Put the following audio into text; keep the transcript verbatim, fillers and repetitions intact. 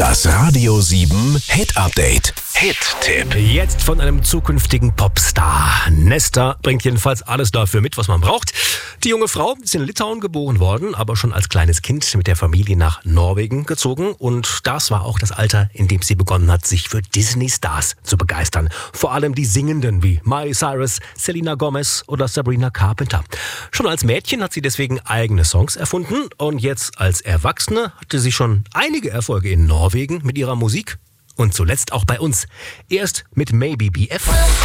Das Radio sieben Hit Update. Hit-Tipp. Jetzt von einem zukünftigen Popstar. Nesta bringt jedenfalls alles dafür mit, was man braucht. Die junge Frau ist in Litauen geboren worden, aber schon als kleines Kind mit der Familie nach Norwegen gezogen. Und das war auch das Alter, in dem sie begonnen hat, sich für Disney-Stars zu begeistern. Vor allem die Singenden wie Miley Cyrus, Selena Gomez oder Sabrina Carpenter. Schon als Mädchen hat sie deswegen eigene Songs erfunden. Und jetzt als Erwachsene hatte sie schon einige Erfolge in Norwegen mit ihrer Musik. Und zuletzt auch bei uns. Erst mit Maybe B F.